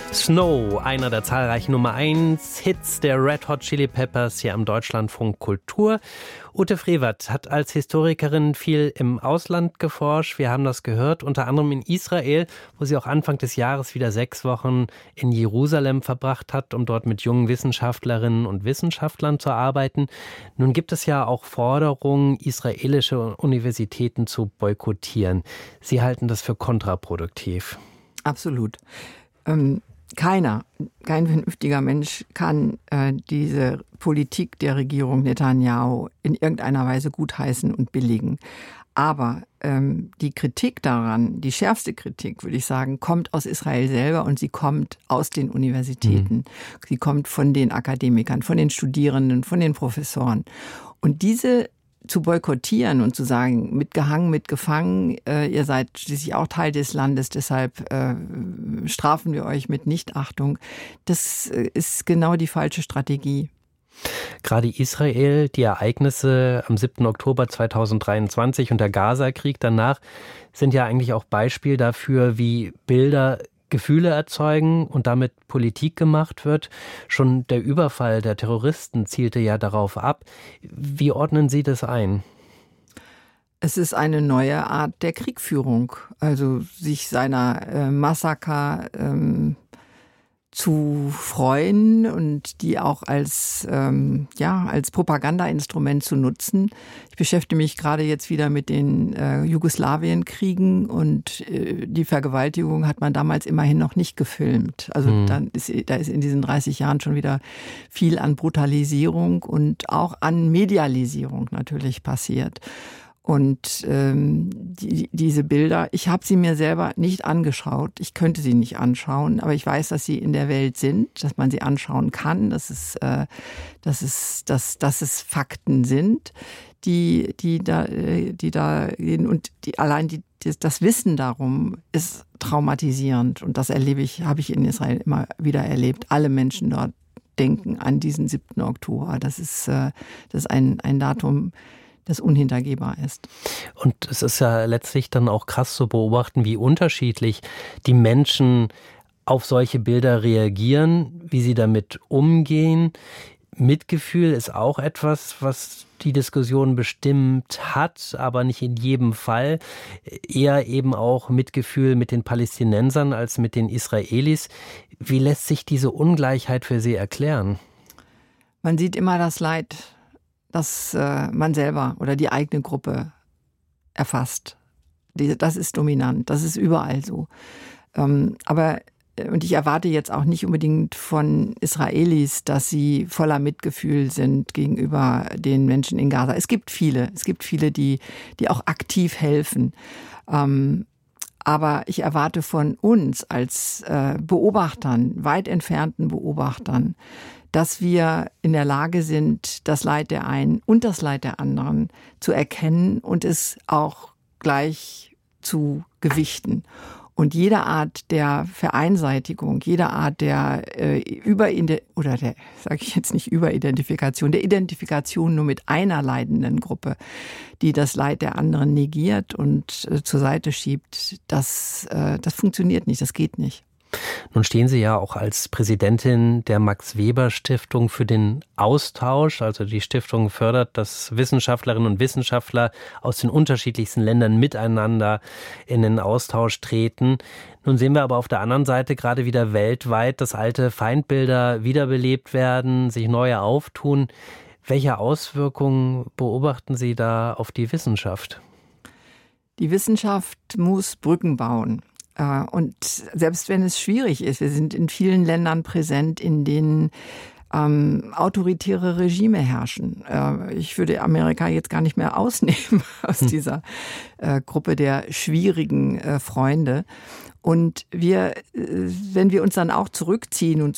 Snow, einer der zahlreichen Nummer 1 Hits der Red Hot Chili Peppers hier am Deutschlandfunk Kultur. Ute Frevert hat als Historikerin viel im Ausland geforscht. Wir haben das gehört, unter anderem in Israel, wo sie auch Anfang des Jahres wieder 6 Wochen in Jerusalem verbracht hat, um dort mit jungen Wissenschaftlerinnen und Wissenschaftlern zu arbeiten. Nun gibt es ja auch Forderungen, israelische Universitäten zu boykottieren. Sie halten das für kontraproduktiv. Absolut. Kein vernünftiger Mensch kann diese Politik der Regierung Netanyahu in irgendeiner Weise gutheißen und billigen. Aber die Kritik daran, die schärfste Kritik, würde ich sagen, kommt aus Israel selber und sie kommt aus den Universitäten. Sie kommt von den Akademikern, von den Studierenden, von den Professoren. Und diese zu boykottieren und zu sagen, mitgehangen, mitgefangen, ihr seid schließlich auch Teil des Landes, deshalb strafen wir euch mit Nichtachtung, das ist genau die falsche Strategie. Gerade Israel, die Ereignisse am 7. Oktober 2023 und der Gaza-Krieg danach sind ja eigentlich auch Beispiel dafür, wie Bilder Gefühle erzeugen und damit Politik gemacht wird. Schon der Überfall der Terroristen zielte ja darauf ab. Wie ordnen Sie das ein? Es ist eine neue Art der Kriegführung, also sich seiner Massaker zu freuen und die auch als Propagandainstrument zu nutzen. Ich beschäftige mich gerade jetzt wieder mit den Jugoslawienkriegen und die Vergewaltigung hat man damals immerhin noch nicht gefilmt. Also da ist in diesen 30 Jahren schon wieder viel an Brutalisierung und auch an Medialisierung natürlich passiert. Und diese Bilder, ich habe sie mir selber nicht angeschaut. Ich könnte sie nicht anschauen, aber ich weiß, dass sie in der Welt sind, dass man sie anschauen kann, dass es Fakten sind, die da gehen. Und das Wissen darum ist traumatisierend. Und das habe ich in Israel immer wieder erlebt. Alle Menschen dort denken an diesen 7. Oktober. Das ist ein Datum, das unhintergehbar ist. Und es ist ja letztlich dann auch krass zu beobachten, wie unterschiedlich die Menschen auf solche Bilder reagieren, wie sie damit umgehen. Mitgefühl ist auch etwas, was die Diskussion bestimmt hat, aber nicht in jedem Fall. Eher eben auch Mitgefühl mit den Palästinensern als mit den Israelis. Wie lässt sich diese Ungleichheit für Sie erklären? Man sieht immer das Leid, das man selber oder die eigene Gruppe erfasst. Das ist dominant, das ist überall so. Und ich erwarte jetzt auch nicht unbedingt von Israelis, dass sie voller Mitgefühl sind gegenüber den Menschen in Gaza. Es gibt viele, die auch aktiv helfen. Aber ich erwarte von uns als Beobachtern, weit entfernten Beobachtern, dass wir in der Lage sind, das Leid der einen und das Leid der anderen zu erkennen und es auch gleich zu gewichten. Und jede Art der Vereinseitigung, jede Art der der Identifikation nur mit einer leidenden Gruppe, die das Leid der anderen negiert und zur Seite schiebt, das funktioniert nicht, das geht nicht. Nun stehen Sie ja auch als Präsidentin der Max-Weber-Stiftung für den Austausch. Also die Stiftung fördert, dass Wissenschaftlerinnen und Wissenschaftler aus den unterschiedlichsten Ländern miteinander in den Austausch treten. Nun sehen wir aber auf der anderen Seite gerade wieder weltweit, dass alte Feindbilder wiederbelebt werden, sich neue auftun. Welche Auswirkungen beobachten Sie da auf die Wissenschaft? Die Wissenschaft muss Brücken bauen. Und selbst wenn es schwierig ist, wir sind in vielen Ländern präsent, in denen autoritäre Regime herrschen. Ich würde Amerika jetzt gar nicht mehr ausnehmen aus dieser Gruppe der schwierigen Freunde. Und wenn wir uns dann auch zurückziehen und